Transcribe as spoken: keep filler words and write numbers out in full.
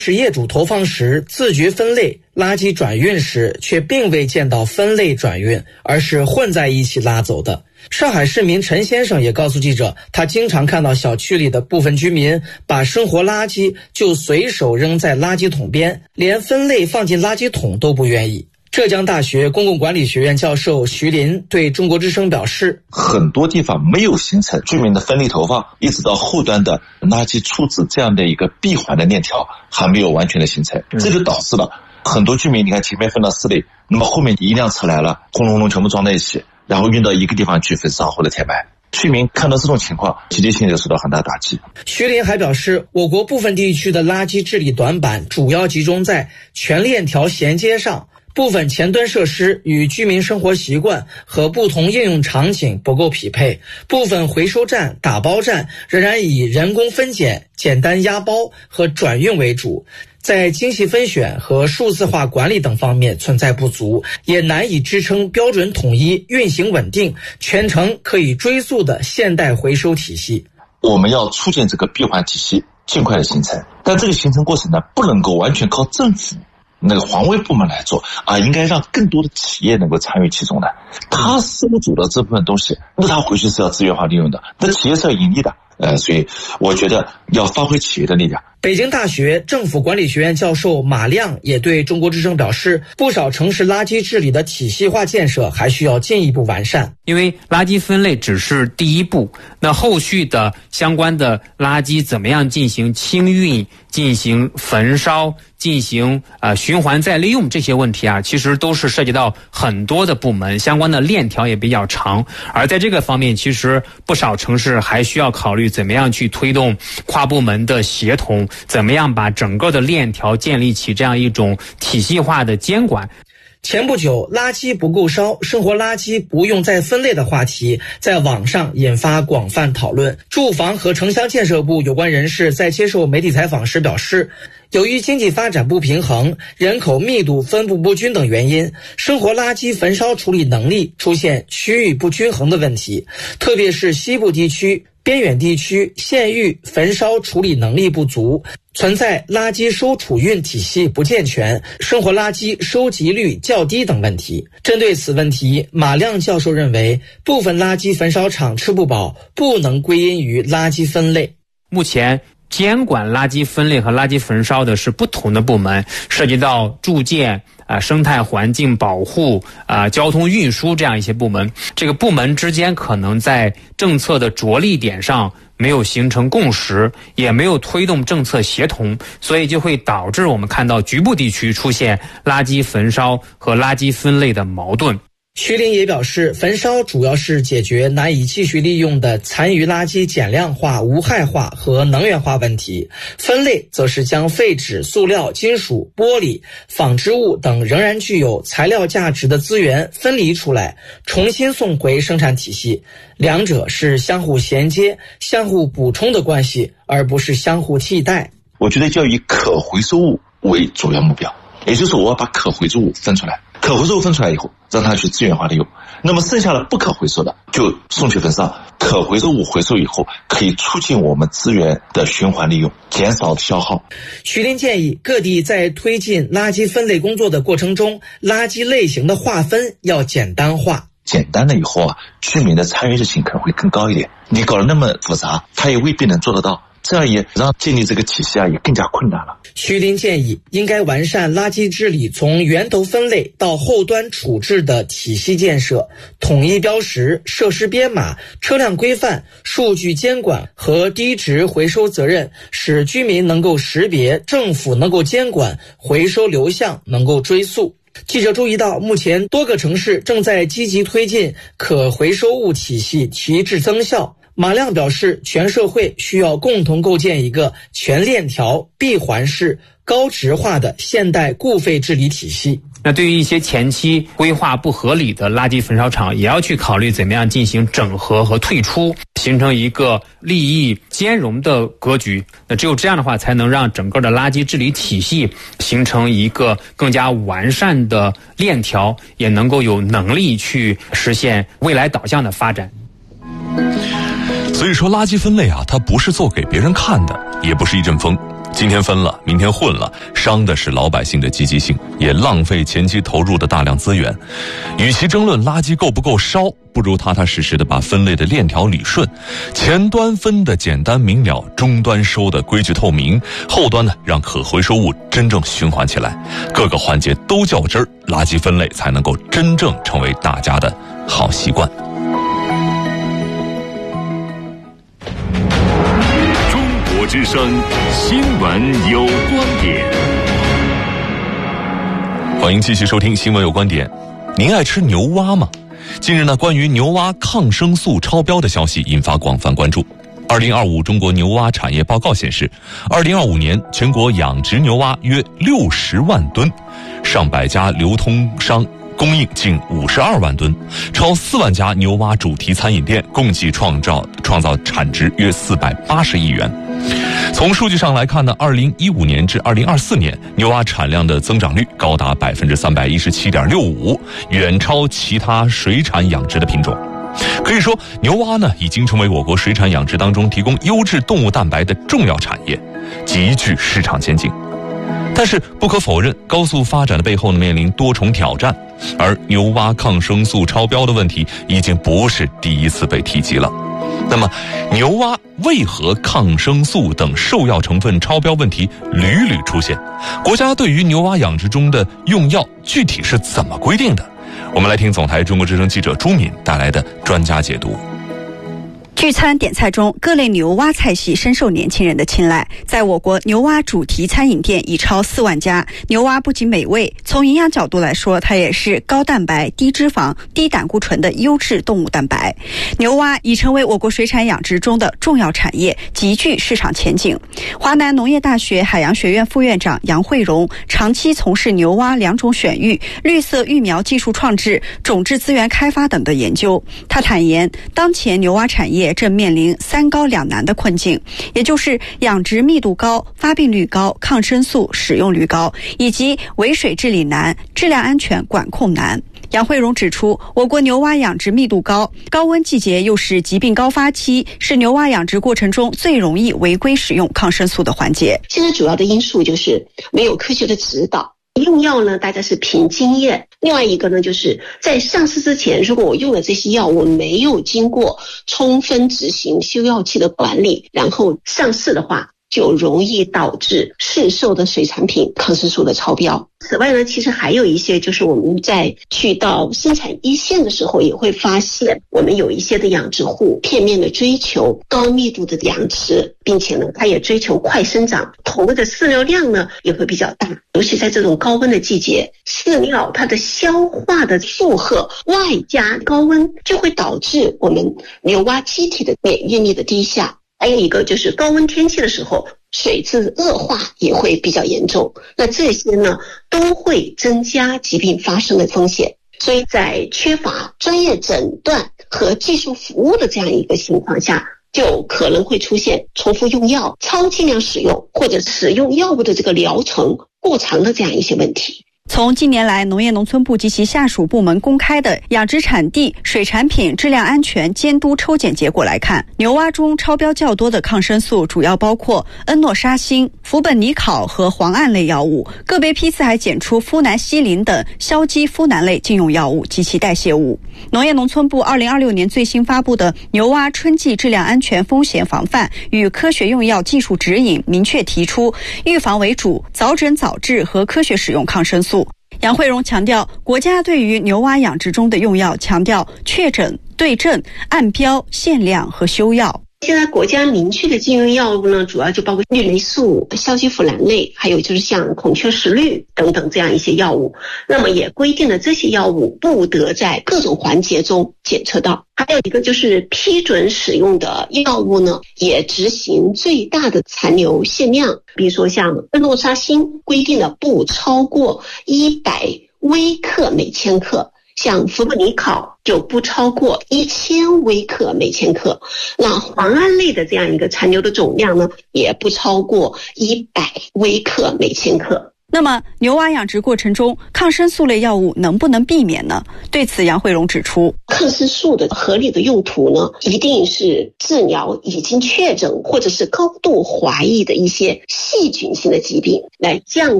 是业主投放时自觉分类，垃圾转运时却并未见到分类转运，而是混在一起拉走的。上海市民陈先生也告诉记者，他经常看到小区里的部分居民把生活垃圾就随手扔在垃圾桶边，连分类放进垃圾桶都不愿意。浙江大学公共管理学院教授徐林对中国之声表示， 很多地方没有形成居民的分类投放，一直到后端的垃圾处置这样的一个闭环的链条还没有完全的形成，这就导致了很多居民，你看前面分了四类，那么后面一辆车来了，轰隆隆全部装在一起，然后运到一个地方去焚烧或者填埋。居民看到这种情况，积极性就受到很大打击。 徐林还表示，我国部分地区的垃圾治理短板主要集中在全链条衔接上，部分前端设施与居民生活习惯和不同应用场景不够匹配，部分回收站、打包站仍然以人工分拣、简单压包和转运为主，在精细分选和数字化管理等方面存在不足，也难以支撑标准统一、运行稳定、全程可以追溯的现代回收体系。 我们要促进这个闭环体系尽快的形成，但这个形成过程呢，不能够完全靠政府那个环卫部门来做啊，应该让更多的企业能够参与其中的。他收走了这部分东西，那他回去是要资源化利用的，那企业是要盈利的。呃，所以我觉得要发挥企业的力量。 北京大学政府管理学院教授马亮也对中国之声表示，不少城市垃圾治理的体系化建设还需要进一步完善。 因为垃圾分类只是第一步，那后续的相关的垃圾怎么样进行清运、进行焚烧、进行呃循环再利用这些问题啊，其实都是涉及到很多的部门，相关的链条也比较长。而在这个方面，其实不少城市还需要考虑怎么样去推动跨部门的协同，怎么样把整个的链条建立起这样一种体系化的监管。 前不久，垃圾不够烧，生活垃圾不用再分类的话题在网上引发广泛讨论。住房和城乡建设部有关人士在接受媒体采访时表示，由于经济发展不平衡、人口密度分布不均等原因，生活垃圾焚烧处理能力出现区域不均衡的问题，特别是西部地区、边远地区县域焚烧处理能力不足，存在垃圾收储运体系不健全、生活垃圾收集率较低等问题。针对此问题，马亮教授认为，部分垃圾焚烧厂吃不饱，不能归因于垃圾分类。 目前监管垃圾分类和垃圾焚烧的是不同的部门，涉及到住建、啊、呃、生态环境保护、啊、呃、交通运输这样一些部门。这个部门之间可能在政策的着力点上没有形成共识，也没有推动政策协同，所以就会导致我们看到局部地区出现垃圾焚烧和垃圾分类的矛盾。 徐林也表示，焚烧主要是解决难以继续利用的残余垃圾减量化、无害化和能源化问题，分类则是将废纸、塑料、金属、玻璃、纺织物等仍然具有材料价值的资源分离出来，重新送回生产体系。两者是相互衔接、相互补充的关系，而不是相互替代。 我觉得就要以可回收物为主要目标，也就是我要把可回收物分出来，可回收物分出来以后，让它去资源化利用。那么剩下的不可回收的就送去焚烧，可回收物回收以后，可以促进我们资源的循环利用，减少消耗。 徐林建议各地在推进垃圾分类工作的过程中，垃圾类型的划分要简单化。 简单了以后啊，居民的参与性可能会更高一点。你搞得那么复杂，他也未必能做得到。这样也让建立这个体系啊也更加困难了。 徐林建议应该完善垃圾治理从源头分类到后端处置的体系建设，统一标识、设施编码、车辆规范、数据监管和低值回收责任，使居民能够识别，政府能够监管，回收流向能够追溯。记者注意到，目前多个城市正在积极推进可回收物体系提质增效。马亮表示，全社会需要共同构建一个全链条、闭环式、高质化的现代固废治理体系。 那对于一些前期规划不合理的垃圾焚烧厂，也要去考虑怎么样进行整合和退出，形成一个利益兼容的格局。那只有这样的话，才能让整个的垃圾治理体系形成一个更加完善的链条，也能够有能力去实现未来导向的发展。 所以说垃圾分类啊，它不是做给别人看的，也不是一阵风， 今天分了，明天混了，伤的是老百姓的积极性，也浪费前期投入的大量资源。与其争论垃圾够不够烧，不如踏踏实实的把分类的链条捋顺，前端分的简单明了，终端收的规矩透明，后端呢让可回收物真正循环起来，各个环节都较真儿，垃圾分类才能够真正成为大家的好习惯。 中国之声新闻有观点， 欢迎继续收听新闻有观点。您爱吃牛蛙吗？近日呢，关于牛蛙抗生素超标的消息引发广泛关注。二零二五中国牛蛙产业报告显示，二零二五年全国养殖牛蛙约六十万吨，上百家流通商供应近五十二万吨，超四万家牛蛙主题餐饮店共计创造创造产值约四百八十亿元。从数据上来看呢，二零一五年至二零二四年牛蛙产量的增长率高达百分之三百一十七点六五，远超其他水产养殖的品种。可以说，牛蛙呢已经成为我国水产养殖当中提供优质动物蛋白的重要产业，极具市场前景。但是不可否认，高速发展的背后呢面临多重挑战，而牛蛙抗生素超标的问题已经不是第一次被提及了。那么，牛蛙为何抗生素等兽药成分超标问题屡屡出现？国家对于牛蛙养殖中的用药具体是怎么规定的？我们来听总台中国之声记者朱敏带来的专家解读。 聚餐点菜中，各类牛蛙菜系深受年轻人的青睐。在我国，牛蛙主题餐饮店已超四万家。牛蛙不仅美味，从营养角度来说，它也是高蛋白、低脂肪、低胆固醇的优质动物蛋白。牛蛙已成为我国水产养殖中的重要产业，极具市场前景。华南农业大学海洋学院副院长杨慧荣长期从事牛蛙两种选育、绿色育苗技术创制、种质资源开发等的研究。他坦言，当前牛蛙产业正面临三高两难的困境，也就是养殖密度高、发病率高、抗生素使用率高，以及尾水治理难、质量安全管控难。杨慧荣指出，我国牛蛙养殖密度高，高温季节又是疾病高发期，是牛蛙养殖过程中最容易违规使用抗生素的环节。 现在主要的因素就是没有科学的指导，用药呢大家是凭经验，另外一个呢就是在上市之前，如果我用了这些药，我没有经过充分执行休药期的管理，然后上市的话，就容易导致市售的水产品抗生素的超标。此外呢，其实还有一些就是我们在去到生产一线的时候，也会发现我们有一些的养殖户片面的追求高密度的养殖，并且呢，它也追求快生长，投入的饲料量呢也会比较大。尤其在这种高温的季节，饲料它的消化的负荷外加高温，就会导致我们牛蛙机体的免疫力的低下。还有一个就是高温天气的时候，水质恶化也会比较严重，那这些呢都会增加疾病发生的风险。所以在缺乏专业诊断和技术服务的这样一个情况下，就可能会出现重复用药、超剂量使用或者使用药物的这个疗程过长的这样一些问题。 从近年来农业农村部及其下属部门公开的养殖产地、水产品质量安全监督抽检结果来看，牛蛙中超标较多的抗生素主要包括恩诺沙星、氟苯尼考和磺胺类药物，个别批次还检出呋喃西林等硝基呋喃类禁用药物及其代谢物。农业农村部二零二六年最新发布的牛蛙春季质量安全风险防范与科学用药技术指引明确提出，预防为主，早诊早治和科学使用抗生素。杨慧荣强调，国家对于牛蛙养殖中的用药强调确诊、对症、按标、限量和休药。 现在国家明确的禁用药物呢，主要就包括氯雷素、硝基呋喃类，还有就是像孔雀石绿等等这样一些药物。那么也规定了这些药物不得在各种环节中检测到。还有一个就是批准使用的药物呢，也执行最大的残留限量。比如说像恩诺沙星规定了不超过一百微克每千克。像氟苯尼考就不超过一千微克每千克，那磺胺类的这样一个残留的总量呢，也不超过一百微克每千克。 那么牛蛙养殖过程中抗生素类药物能不能避免呢？对此杨慧荣指出， 抗生素的合理的用途呢，一定是治疗已经确诊或者是高度怀疑的一些细菌性的疾病，来降